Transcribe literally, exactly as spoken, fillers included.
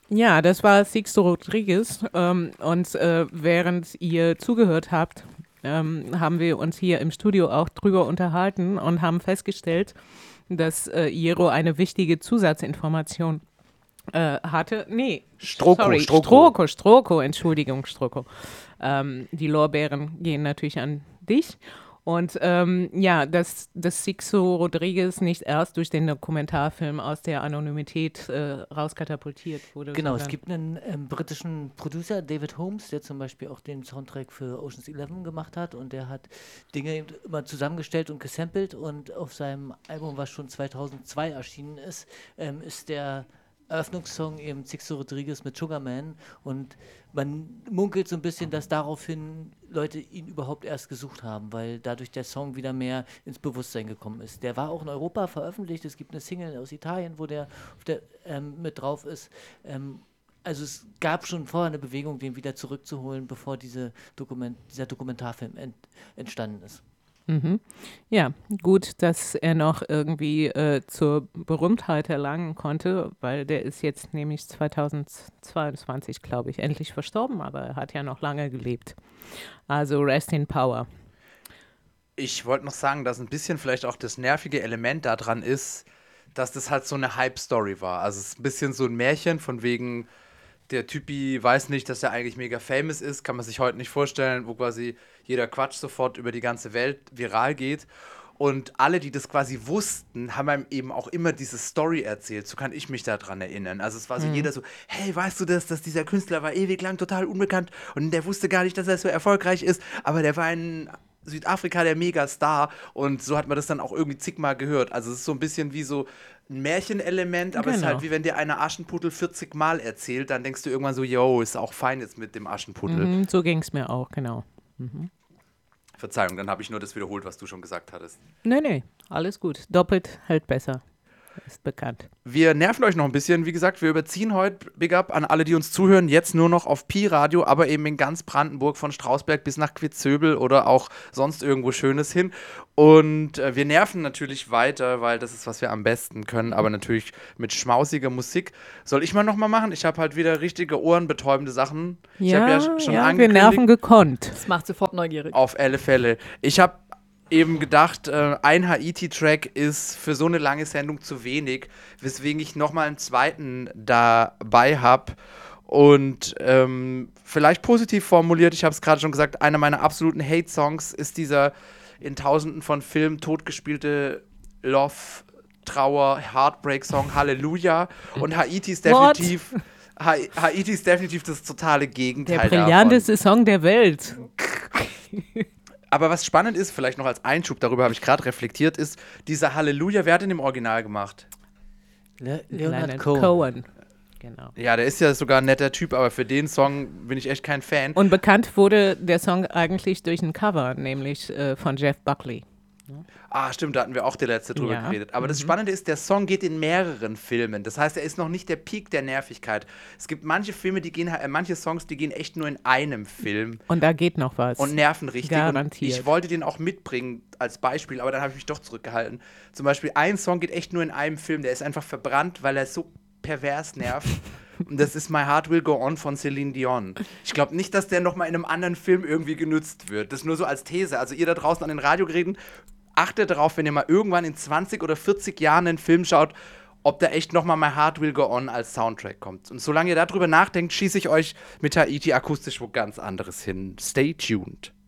Ja, das war Sixto Rodriguez. Ähm, und äh, während ihr zugehört habt, ähm, haben wir uns hier im Studio auch drüber unterhalten und haben festgestellt, dass äh, Jero eine wichtige Zusatzinformation äh, hatte. Nee, Stroko, sorry, Stroko. Stroko, Stroko, Entschuldigung, Stroko. Ähm, die Lorbeeren gehen natürlich an dich. Und ähm, ja, dass, dass Sixto Rodriguez nicht erst durch den Dokumentarfilm aus der Anonymität äh, rauskatapultiert wurde, Genau, es sondern gibt einen ähm, britischen Producer, David Holmes, der zum Beispiel auch den Soundtrack für Ocean's Eleven gemacht hat und der hat Dinge immer zusammengestellt und gesampelt und auf seinem Album, was schon zweitausendzwei erschienen ist, ähm, ist der Eröffnungssong eben Sixto Rodriguez mit Sugarman und man munkelt so ein bisschen, dass daraufhin Leute ihn überhaupt erst gesucht haben, weil dadurch der Song wieder mehr ins Bewusstsein gekommen ist. Der war auch in Europa veröffentlicht, es gibt eine Single aus Italien, wo der, auf der ähm, mit drauf ist. Ähm, also es gab schon vorher eine Bewegung, den wieder zurückzuholen, bevor diese Dokument, dieser Dokumentarfilm ent, entstanden ist. Mhm. Ja, gut, dass er noch irgendwie äh, zur Berühmtheit erlangen konnte, weil der ist jetzt nämlich zweitausendzweiundzwanzig, glaube ich, endlich verstorben, aber er hat ja noch lange gelebt. Also rest in power. Ich wollte noch sagen, dass ein bisschen vielleicht auch das nervige Element daran ist, dass das halt so eine Hype-Story war. Also es ist ein bisschen so ein Märchen von wegen, der Typi weiß nicht, dass er eigentlich mega famous ist, kann man sich heute nicht vorstellen, wo quasi jeder Quatsch sofort über die ganze Welt viral geht. Und alle, die das quasi wussten, haben einem eben auch immer diese Story erzählt. So kann ich mich daran erinnern. Also es war so Mhm. jeder so, hey, weißt du das, dass dieser Künstler war ewig lang total unbekannt und der wusste gar nicht, dass er so erfolgreich ist, aber der war in Südafrika der Megastar und so hat man das dann auch irgendwie zigmal gehört. Also es ist so ein bisschen wie so ein Märchenelement, aber es ist Genau. halt wie wenn dir einer Aschenputtel vierzig Mal erzählt, dann denkst du irgendwann so, yo, ist auch fein jetzt mit dem Aschenputtel. Mhm, so ging es mir auch, genau. Mhm. Verzeihung, dann habe ich nur das wiederholt, was du schon gesagt hattest. Nee, nee, alles gut. Doppelt hält besser. Ist bekannt. Wir nerven euch noch ein bisschen. Wie gesagt, wir überziehen heute, Big Up an alle, die uns zuhören, jetzt nur noch auf Pi-Radio, aber eben in ganz Brandenburg von Strausberg bis nach Quitzöbel oder auch sonst irgendwo Schönes hin. Und äh, wir nerven natürlich weiter, weil das ist, was wir am besten können, aber natürlich mit schmausiger Musik. Soll ich mal nochmal machen? Ich habe halt wieder richtige ohrenbetäubende Sachen. Ich habe Ja, ja schon ja, wir angekündigt. nerven gekonnt. Das macht sofort neugierig. Auf alle Fälle. Ich habe eben gedacht, äh, ein Haiti-Track ist für so eine lange Sendung zu wenig, weswegen ich nochmal einen zweiten dabei habe. Und ähm, vielleicht positiv formuliert, ich habe es gerade schon gesagt, einer meiner absoluten Hate-Songs ist dieser in tausenden von Filmen totgespielte Love, Trauer, Heartbreak-Song Halleluja. Und Haiti ist What? definitiv, ha Haiti ist definitiv das totale Gegenteil Der davon. brillanteste Song der Welt. Aber was spannend ist, vielleicht noch als Einschub, darüber habe ich gerade reflektiert, ist, dieser Halleluja, wer hat den im Original gemacht? Le Leonard Leonard Cohen. Cohen. Genau. Ja, der ist ja sogar ein netter Typ, aber für den Song bin ich echt kein Fan. Und bekannt wurde der Song eigentlich durch ein Cover, nämlich äh, von Jeff Buckley. Ah, stimmt, da hatten wir auch die letzte drüber Ja. geredet. Aber das Spannende ist, der Song geht in mehreren Filmen. Das heißt, er ist noch nicht der Peak der Nervigkeit. Es gibt manche Filme, die gehen, äh, manche Songs, die gehen echt nur in einem Film Und da geht noch was. und nerven richtig. Garantiert. Und ich wollte den auch mitbringen als Beispiel, aber dann habe ich mich doch zurückgehalten. Zum Beispiel, ein Song geht echt nur in einem Film. Der ist einfach verbrannt, weil er so pervers nervt. Und das ist My Heart Will Go On von Celine Dion. Ich glaube nicht, dass der nochmal in einem anderen Film irgendwie genutzt wird. Das nur so als These. Also ihr da draußen an den Radiogeräten, achtet darauf, wenn ihr mal irgendwann in zwanzig oder vierzig Jahren einen Film schaut, ob da echt nochmal My Heart Will Go On als Soundtrack kommt. Und solange ihr darüber nachdenkt, schieße ich euch mit Haiti akustisch wo ganz anderes hin. Stay tuned.